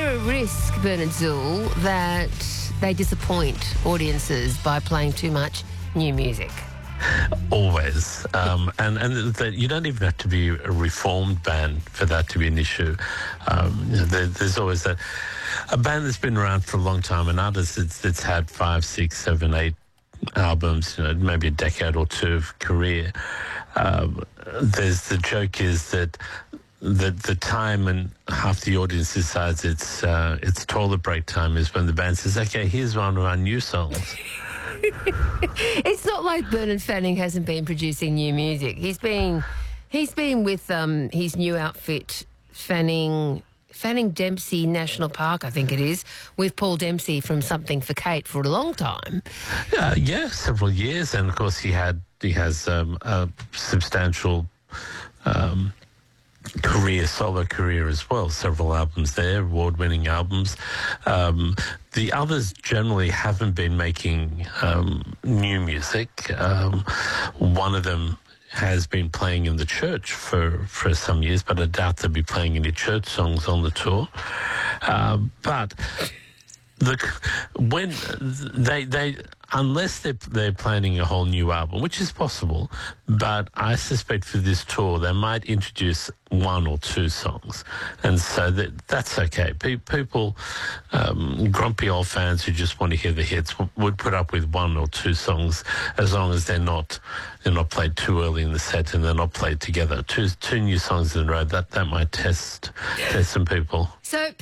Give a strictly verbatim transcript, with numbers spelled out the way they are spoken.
there a risk, Bernard Zool, that they disappoint audiences by playing too much new music? Always. Um, and and that you don't even have to be a reformed band for that to be an issue. Um, you know, there, there's always that. A band that's been around for a long time, an artist that's, that's had five, six, seven, eight albums, you know, maybe a decade or two of career. Um, there's the joke is that the the time and half the audience decides it's uh, it's toilet break time is when the band says, okay, here's one of our new songs. It's not like Bernard Fanning hasn't been producing new music. He's been he's been with um, his new outfit, Fanning Fanning Dempsey National Park, I think it is, with Paul Dempsey from Something for Kate for a long time. Uh, yeah, several years, and of course he had he has um, a substantial um, career, solo career as well. Several albums there, award-winning albums. Um, the others generally haven't been making um, new music. Um, one of them has been playing in the church for, for some years, but I doubt they'll be playing any church songs on the tour. Uh, but the when they they unless they're they're planning a whole new album, which is possible, but I suspect for this tour they might introduce one or two songs, and so that that's okay. Pe- people, um, grumpy old fans who just want to hear the hits w- would put up with one or two songs as long as they're not they're not played too early in the set and they're not played together. Two two new songs in a row that that might test test some people. So.